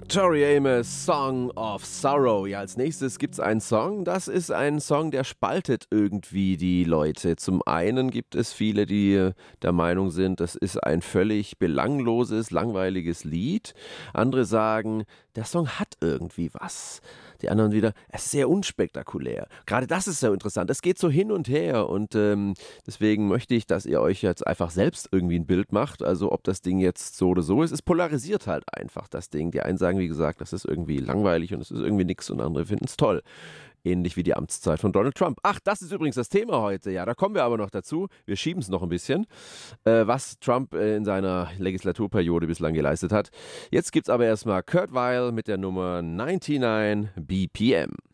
Tori Amos, Song of Sorrow. Ja, als nächstes gibt es einen Song. Das ist ein Song, der spaltet irgendwie die Leute. Zum einen gibt es viele, die der Meinung sind, das ist ein völlig belangloses, langweiliges Lied. Andere sagen, der Song hat irgendwie was. Die anderen wieder, es ist sehr unspektakulär. Gerade das ist so interessant. Es geht so hin und her und deswegen möchte ich, dass ihr euch jetzt einfach selbst irgendwie ein Bild macht. Also ob das Ding jetzt so oder so ist. Es polarisiert halt einfach das Ding. Die einen sagen, wie gesagt, das ist irgendwie langweilig und es ist irgendwie nix und andere finden es toll. Ähnlich wie die Amtszeit von Donald Trump. Ach, das ist übrigens das Thema heute. Ja, da kommen wir aber noch dazu. Wir schieben es noch ein bisschen, was Trump in seiner Legislaturperiode bislang geleistet hat. Jetzt gibt es aber erstmal Kurt Weill mit der Nummer 99 BPM.